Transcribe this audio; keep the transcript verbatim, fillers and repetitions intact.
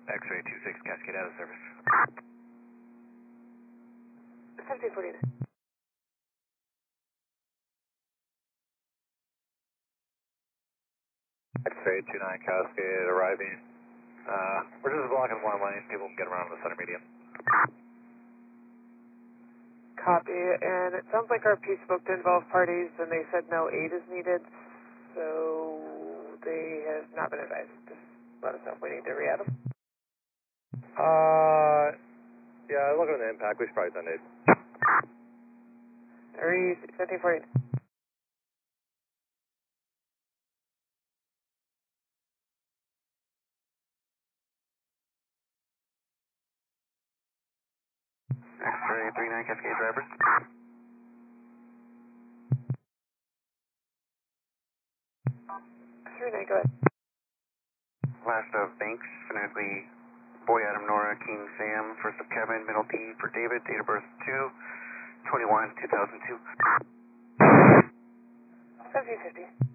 X-ray two six, Cascade out of service. seventeen forty-nine. X-ray two nine, Cascade arriving. Uh, we're just blocking one lane. People can get around the center median. Copy, and it sounds like our P spoke to involved parties, and they said no aid is needed, so they have not been advised. Just let us know if we need to re-add them. Uh, yeah, looking at the impact, we should probably send it. seventeen forty-eight. X-ray three nine, Cascade driver. three nine, go ahead. Last of Banks, phonetically Boy Adam Nora, King Sam, first of Kevin, middle D for David, date of birth two twenty-one two thousand two. seventeen fifty.